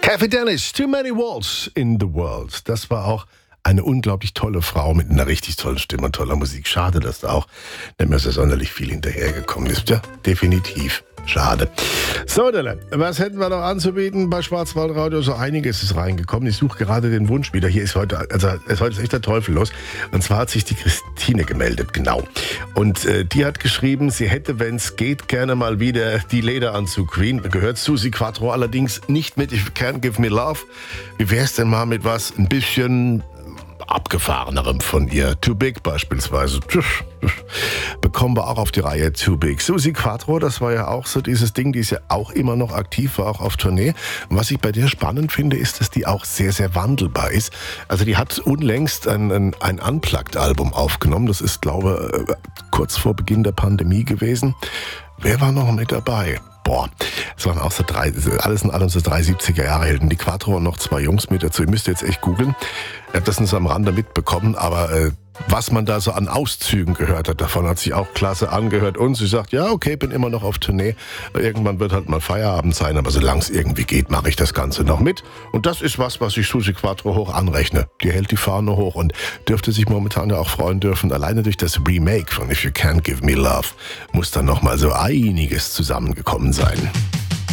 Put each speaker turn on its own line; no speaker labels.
Kathy Dennis, Too Many Walls in the World. Das war auch eine unglaublich tolle Frau mit einer richtig tollen Stimme und toller Musik. Schade, dass da auch nicht mehr so sonderlich viel hinterhergekommen ist. Ja, definitiv. Schade. So, Delle, was hätten wir noch anzubieten bei Schwarzwaldradio? So einiges ist reingekommen. Ich suche gerade den Wunsch wieder. Hier ist heute, heute ist echt der Teufel los. Und zwar hat sich die Christine gemeldet, genau. Und die hat geschrieben, sie hätte, wenn es geht, gerne mal wieder die Lederanzug Queen. Gehört Suzi Quatro allerdings nicht mit If You Can't Give Me Love. Wie wär's denn mal mit was ein bisschen abgefahrenerem von ihr? Too Big beispielsweise. Bekommen wir auch auf die Reihe. Too Big. Suzi Quatro, das war ja auch so dieses Ding, die ist ja auch immer noch aktiv, war auch auf Tournee. Und was ich bei der spannend finde, ist, dass die auch sehr, sehr wandelbar ist. Also die hat unlängst ein Unplugged-Album aufgenommen. Das ist, glaube ich, kurz vor Beginn der Pandemie gewesen. Wer war noch mit dabei? Es waren auch so alles in allem so 70er Jahre Helden. Die Quattro und noch 2 Jungs mit dazu. Ihr müsst jetzt echt googeln. Ich habe das nur so am Rande mitbekommen, aber was man da so an Auszügen gehört hat, davon hat sich auch klasse angehört. Und sie sagt, ja, okay, bin immer noch auf Tournee. Irgendwann wird halt mal Feierabend sein, aber solange es irgendwie geht, mache ich das Ganze noch mit. Und das ist was ich Suzi Quatro hoch anrechne. Die hält die Fahne hoch und dürfte sich momentan ja auch freuen dürfen. Alleine durch das Remake von If You Can't Give Me Love muss dann noch mal so einiges zusammengekommen sein.